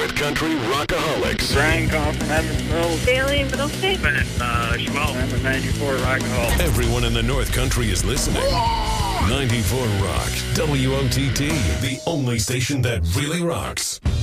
North Country Rockaholics. Brian calling from Evansville. Bailey in Middlesex. And Shmuel. I'm a 94 Rockaholic. Everyone in the North Country is listening. 94 Rock. WOTT, the only station that really rocks.